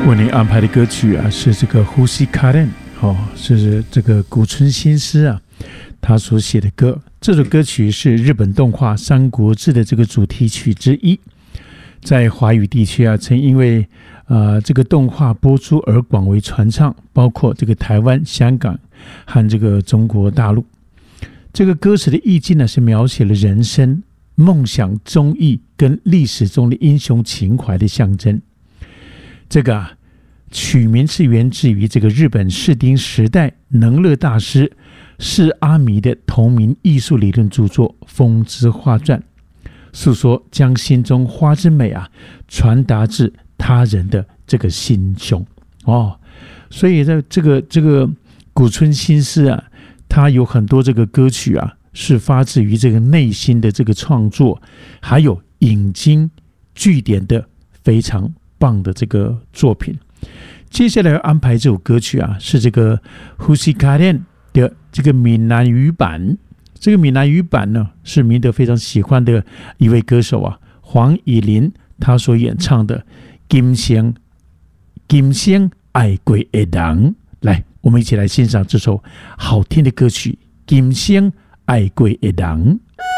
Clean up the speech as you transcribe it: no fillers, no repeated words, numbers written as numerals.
为您安排的歌曲啊，是这个呼吸卡len是这个古村新司啊，他所写的歌。这首歌曲是日本动画《三国志》的这个主题曲之一，在华语地区啊，曾因为这个动画播出而广为传唱，包括这个台湾、香港和这个中国大陆。这个歌词的意境呢，是描写了人生、梦想、忠义跟历史中的英雄情怀的象征。这个取名是源自于这个日本室町时代能乐大师释阿弥的同名艺术理论著作《风之花传》，诉说将心中花之美传达至他人的这个心胸所以在这个古村新司他有很多这个歌曲是发自于这个内心的这个创作，还有引经据典的非常棒的这个作品。接下来要安排这首歌曲是这个呼吸卡len的这个闽南语版。这个闽南语版呢，是明德非常喜欢的一位歌手黄以玲他所演唱的今生爱过的人。来，我们一起来欣赏这首好听的歌曲《今生爱过的人》。